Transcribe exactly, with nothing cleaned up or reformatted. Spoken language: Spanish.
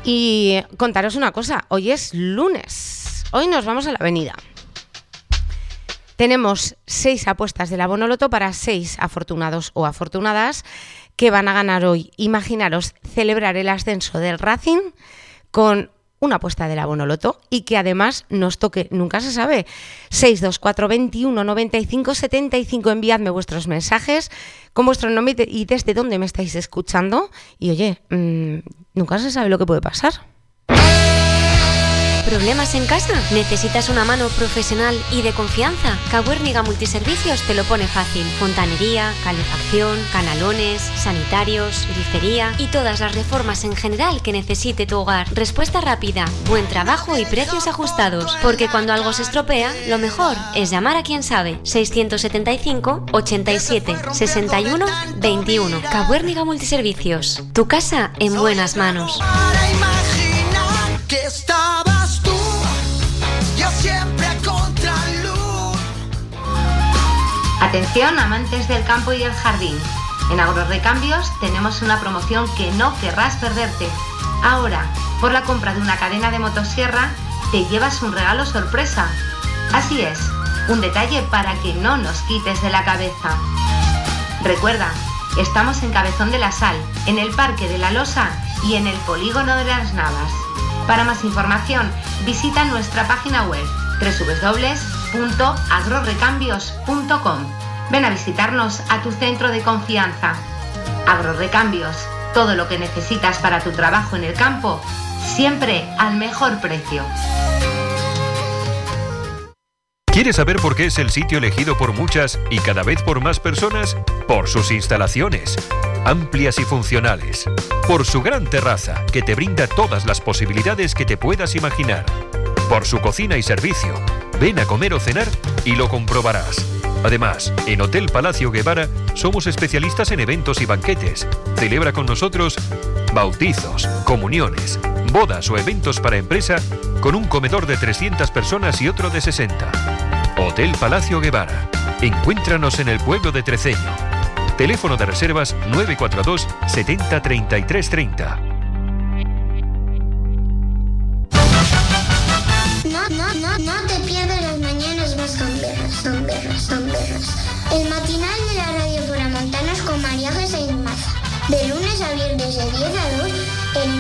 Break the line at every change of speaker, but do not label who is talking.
Y contaros una cosa, hoy es lunes, hoy nos vamos a la avenida. Tenemos seis apuestas de la Bonoloto para seis afortunados o afortunadas que van a ganar hoy. Imaginaros celebrar el ascenso del Racing con una apuesta de la Bonoloto y que además nos toque, nunca se sabe. seis dos cuatro veintiuno noventa y cinco setenta y cinco, enviadme vuestros mensajes con vuestro nombre y desde dónde me estáis escuchando. Y oye, mmm, nunca se sabe lo que puede pasar.
¿Problemas en casa? ¿Necesitas una mano profesional y de confianza? Cabuérniga Multiservicios te lo pone fácil. Fontanería, calefacción, canalones, sanitarios, grifería y todas las reformas en general que necesite tu hogar. Respuesta rápida, buen trabajo y precios ajustados. Porque cuando algo se estropea, lo mejor es llamar a quien sabe. seiscientos setenta y cinco, ochenta y siete, sesenta y uno, veintiuno. Cabuérniga Multiservicios. Tu casa en buenas manos.
Para imaginar que estabas tú, yo siempre a contraluz.
Atención, amantes del campo y del jardín. En Agrorrecambios tenemos una promoción que no querrás perderte. Ahora, por la compra de una cadena de motosierra, te llevas un regalo sorpresa. Así es, un detalle para que no nos quites de la cabeza. Recuerda, estamos en Cabezón de la Sal, en el Parque de la Losa y en el Polígono de las Navas. Para más información, visita nuestra página web doble u doble u doble u punto agrorrecambios punto com. Ven a visitarnos a tu centro de confianza. Agrorrecambios, todo lo que necesitas para tu trabajo en el campo, siempre al mejor precio.
¿Quieres saber por qué es el sitio elegido por muchas y cada vez por más personas? Por sus instalaciones, amplias y funcionales. Por su gran terraza, que te brinda todas las posibilidades que te puedas imaginar. Por su cocina y servicio. Ven a comer o cenar y lo comprobarás. Además, en Hotel Palacio Guevara somos especialistas en eventos y banquetes. Celebra con nosotros bautizos, comuniones, bodas o eventos para empresa con un comedor de trescientas personas y otro de sesenta. Hotel Palacio Guevara. Encuéntranos en el pueblo de Treceño. Teléfono de reservas nueve cuatro dos, setenta, treinta y tres, treinta.
No, no, no, no te pierdas las mañanas más gamberras, gamberras, gamberras. El matinal de la radio por Amontanos con María José Maza. De lunes a viernes de diez a dos en